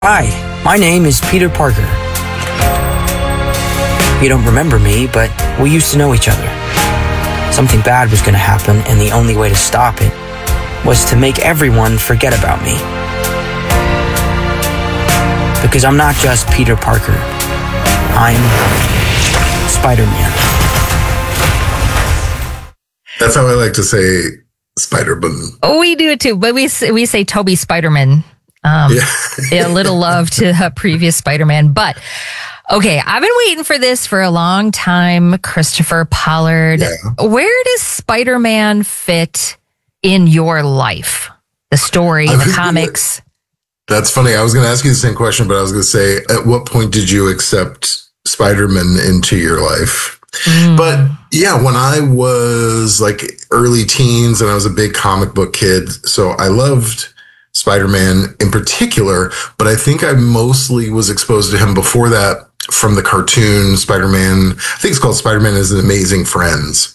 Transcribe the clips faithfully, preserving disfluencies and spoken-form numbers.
Hi, my name is Peter Parker. You don't remember me, but we used to know each other. Something bad was going to happen, and the only way to stop it was to make everyone forget about me. Because I'm not just Peter Parker. I'm Spider-Man. That's how I like to say Spider-Man. Oh, we do it too, but we we say Toby Spider-Man. Um, yeah. A little love to a previous Spider-Man. But, okay, I've been waiting for this for a long time, Christopher Pollard. Yeah. Where does Spider-Man fit in your life? The story, I the comics? That's funny. I was going to ask you the same question, but I was going to say, at what point did you accept Spider-Man into your life? Mm. But yeah, when I was like early teens and I was a big comic book kid, so I loved Spider-Man in particular, but I think I mostly was exposed to him before that from the cartoon Spider-Man. I think it's called Spider-Man is an Amazing Friends.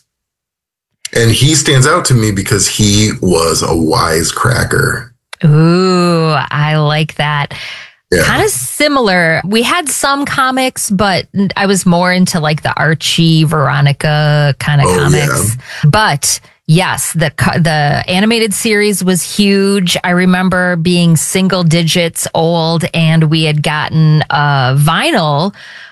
And he stands out to me because he was a wisecracker. Ooh, I like that. Yeah. Kind of similar. We had some comics, but I was more into like the Archie, Veronica kind of oh, comics. Yeah. But yes, the the animated series was huge. I remember being single digits old, and we had gotten a vinyl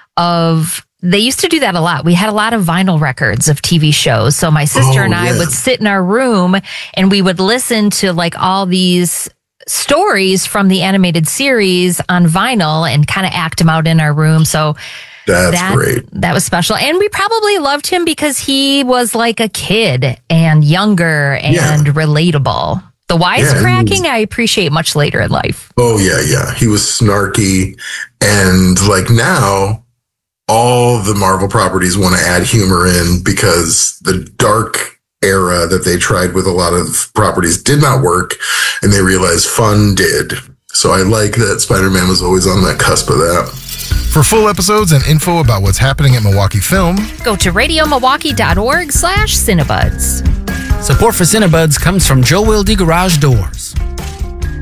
of. They used to do that a lot. We had a lot of vinyl records of T V shows. So my sister oh, and I yeah. would sit in our room and we would listen to like all these stories from the animated series on vinyl and kind of act them out in our room. So that's that, great. That was special. And we probably loved him because he was like a kid and younger and yeah. relatable. The wisecracking, yeah, I appreciate much later in life. Oh, yeah, yeah. He was snarky. And like now, all the Marvel properties want to add humor in because the dark era that they tried with a lot of properties did not work, and they realized fun did. So I like that Spider-Man was always on that cusp of that. For full episodes and info about what's happening at Milwaukee Film, go to radiomilwaukee.org slash Cinebuds. Support for Cinebuds comes from Joe Wilde Garage Doors.